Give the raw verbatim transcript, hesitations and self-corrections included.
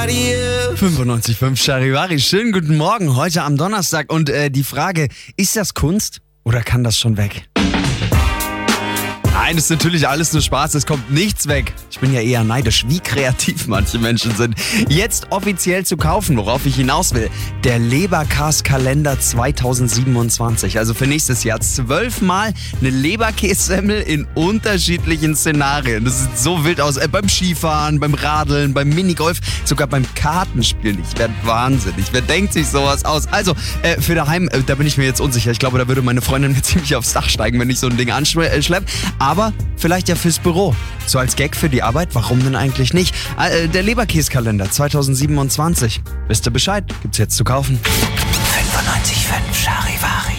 Radio. fünfundneunzig Komma fünf Charivari, schönen guten Morgen, heute am Donnerstag. Und äh, die Frage, ist das Kunst oder kann das schon weg? Nein, das ist natürlich alles nur Spaß, es kommt nichts weg. Ich bin ja eher neidisch, wie kreativ manche Menschen sind. Jetzt offiziell zu kaufen, worauf ich hinaus will, der Leberkas-Kalender zweitausendsiebenundzwanzig. Also für nächstes Jahr zwölfmal eine Leberkässemmel in unterschiedlichen Szenarien. Das sieht so wild aus. Äh, beim Skifahren, beim Radeln, beim Minigolf, sogar beim Kartenspielen. Ich werde wahnsinnig. Wer denkt sich sowas aus? Also, äh, für daheim, äh, da bin ich mir jetzt unsicher. Ich glaube, da würde meine Freundin mir ziemlich aufs Dach steigen, wenn ich so ein Ding anschleppe. Aber vielleicht ja fürs Büro. So als Gag für die Arbeit, warum denn eigentlich nicht? Äh, der Leberkäskalender zweitausendsiebenundzwanzig. Wisst ihr Bescheid? Gibt's jetzt zu kaufen. fünfundneunzig Komma fünf Charivari.